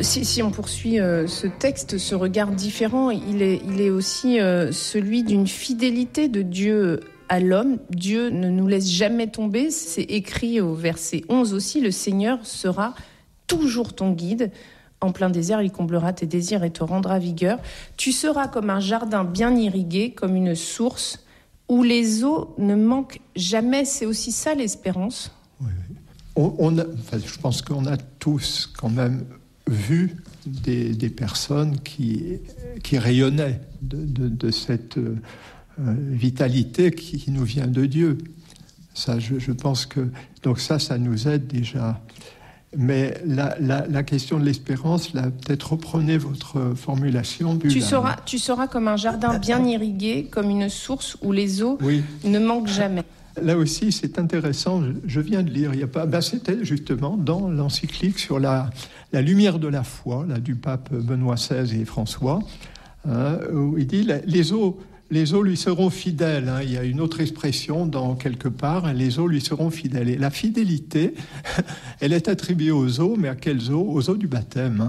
Si on poursuit ce texte, ce regard différent, il est aussi celui d'une fidélité de Dieu à l'homme. Dieu ne nous laisse jamais tomber. C'est écrit au verset 11 aussi, le Seigneur sera toujours ton guide. En plein désert, il comblera tes désirs et te rendra vigueur. Tu seras comme un jardin bien irrigué, comme une source où les eaux ne manquent jamais. C'est aussi ça l'espérance. Oui. Je pense qu'on a tous quand même vu des personnes qui rayonnaient de cette vitalité qui nous vient de Dieu. Ça, je pense que donc ça nous aide déjà. Mais la question de l'espérance, là, peut-être reprenez votre formulation. Tu seras comme un jardin bien irrigué, comme une source où les eaux ne manquent jamais. Là aussi, c'est intéressant. Je viens de lire, c'était justement dans l'encyclique sur la lumière de la foi, là, du pape Benoît XVI et François, où il dit les eaux lui seront fidèles. Il y a une autre expression dans quelque part, les eaux lui seront fidèles. Et la fidélité, elle est attribuée aux eaux, mais à quelles eaux ? Aux eaux du baptême.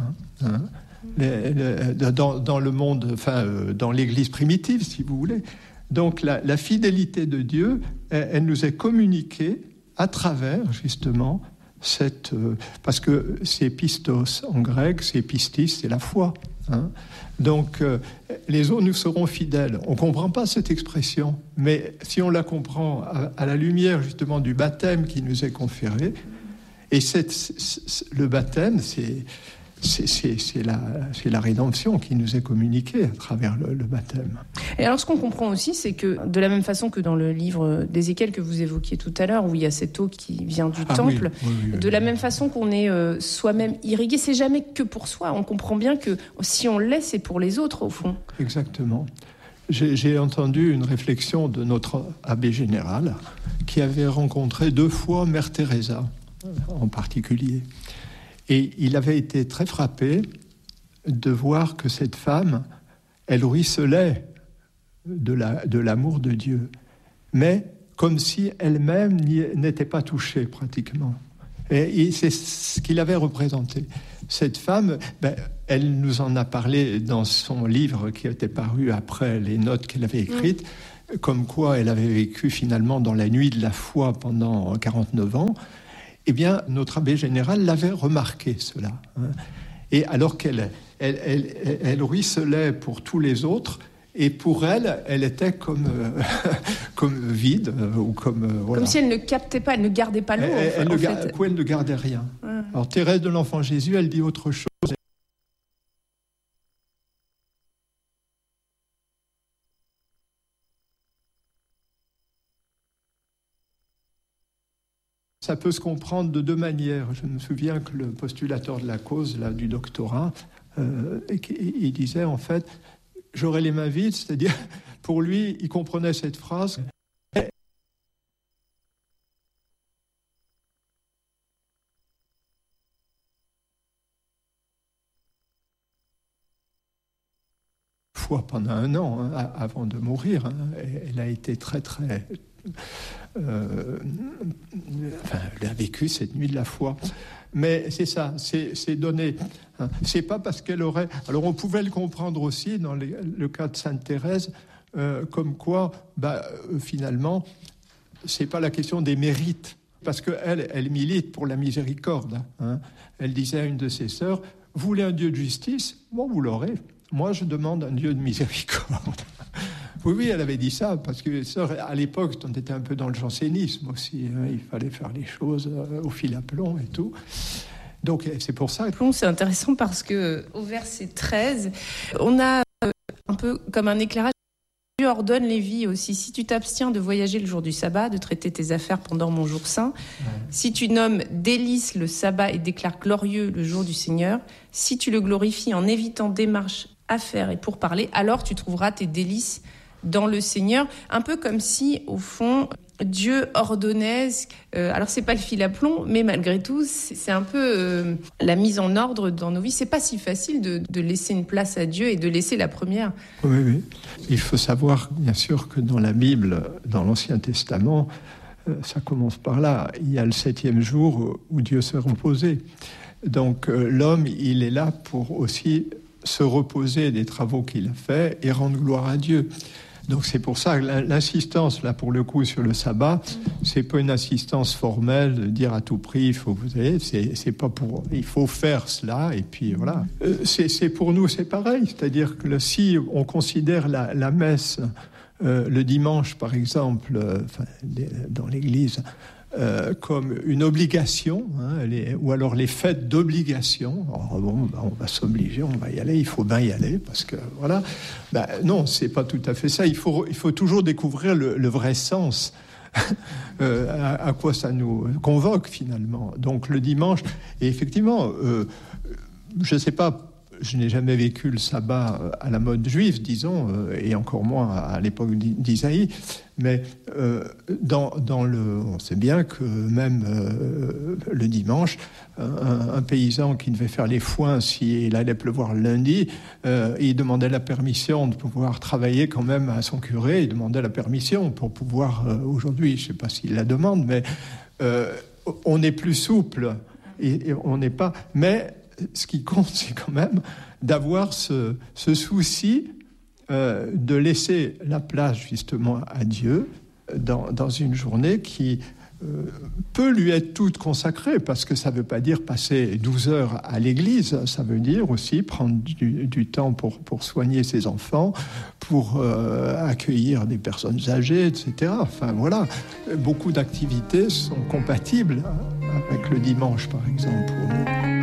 Dans le monde, dans l'Église primitive, si vous voulez. Donc la fidélité de Dieu, elle nous est communiquée à travers justement parce que c'est pistos en grec, c'est pistis, c'est la foi. Donc les eaux nous seront fidèles. On ne comprend pas cette expression, mais si on la comprend à la lumière justement du baptême qui nous est conféré, et le baptême, c'est la rédemption qui nous est communiquée à travers le baptême. Et alors ce qu'on comprend aussi, c'est que de la même façon que dans le livre d'Ézéchiel que vous évoquiez tout à l'heure, où il y a cette eau qui vient du temple, de la même façon qu'on est soi-même irrigué, c'est jamais que pour soi. On comprend bien que si on l'est, c'est pour les autres au fond. Exactement. J'ai entendu une réflexion de notre abbé général qui avait rencontré 2 fois Mère Teresa en particulier. Et il avait été très frappé de voir que cette femme, elle ruisselait de l'amour de Dieu, mais comme si elle-même n'était pas touchée pratiquement. Et c'est ce qu'il avait représenté. Cette femme, elle nous en a parlé dans son livre qui était paru après les notes qu'elle avait écrites, comme quoi elle avait vécu finalement dans la nuit de la foi pendant 49 ans. Eh bien, notre abbé général l'avait remarqué, cela. Et alors qu'elle ruisselait pour tous les autres, et pour elle, elle était comme vide, ou comme... voilà. Comme si elle ne captait pas, elle ne gardait pas l'eau, elle ne gardait rien. Alors, Thérèse de l'Enfant Jésus, elle dit autre chose. Ça peut se comprendre de 2 manières. Je me souviens que le postulateur de la cause là, du doctorat, il disait en fait, j'aurais les mains vides, c'est-à-dire pour lui, il comprenait cette phrase. Fois pendant 1 an, avant de mourir, elle a été très très... elle a vécu cette nuit de la foi. Mais c'est ça, c'est donné. C'est pas parce qu'elle aurait... Alors on pouvait le comprendre aussi dans le cas de Sainte Thérèse, comme quoi, finalement, c'est pas la question des mérites. Parce qu'elle milite pour la miséricorde. Elle disait à une de ses sœurs, vous voulez un Dieu de justice ? Bon, vous l'aurez. Moi, je demande un Dieu de miséricorde. Oui, elle avait dit ça, parce que à l'époque, on était un peu dans le jansénisme aussi. Il fallait faire les choses au fil à plomb et tout. Donc, c'est pour ça. C'est intéressant parce qu'au verset 13, on a un peu comme un éclairage. Dieu ordonne les vies aussi. Si tu t'abstiens de voyager le jour du sabbat, de traiter tes affaires pendant mon jour saint, si tu nommes délice le sabbat et déclares glorieux le jour du Seigneur, si tu le glorifies en évitant démarches, affaires et pourparlers, alors tu trouveras tes délices dans le Seigneur, un peu comme si, au fond, Dieu ordonnait... alors, c'est pas le fil à plomb, mais malgré tout, c'est un peu la mise en ordre dans nos vies. C'est pas si facile de laisser une place à Dieu et de laisser la première. Oui. Il faut savoir, bien sûr, que dans la Bible, dans l'Ancien Testament, ça commence par là. Il y a le 7e jour où Dieu s'est reposé. Donc l'homme, il est là pour aussi se reposer des travaux qu'il a faits et rendre gloire à Dieu. Donc c'est pour ça que l'insistance, là, pour le coup, sur le sabbat, c'est pas une insistance formelle de dire à tout prix, c'est pas pour, il faut faire cela, et puis voilà. C'est pour nous, c'est pareil, c'est-à-dire que si on considère la messe le dimanche, par exemple, dans l'église, comme une obligation, ou alors les fêtes d'obligation. On va s'obliger, on va y aller, il faut bien y aller, parce que voilà. Non, c'est pas tout à fait ça. Il faut toujours découvrir le vrai sens. À quoi ça nous convoque finalement. Donc le dimanche, et effectivement, je sais pas. Je n'ai jamais vécu le sabbat à la mode juive, disons, et encore moins à l'époque d'Isaïe. Mais on sait bien que même le dimanche, un paysan qui devait faire les foins s'il allait pleuvoir le lundi, il demandait la permission de pouvoir travailler quand même à son curé. Il demandait la permission pour pouvoir, aujourd'hui, je ne sais pas s'il la demande, mais on est plus souple. Et on n'est pas... Mais ce qui compte, c'est quand même d'avoir ce souci de laisser la place justement à Dieu dans une journée qui peut lui être toute consacrée, parce que ça ne veut pas dire passer 12 heures à l'église, ça veut dire aussi prendre du temps pour soigner ses enfants, pour accueillir des personnes âgées, etc. Enfin voilà, beaucoup d'activités sont compatibles avec le dimanche, par exemple, pour nous.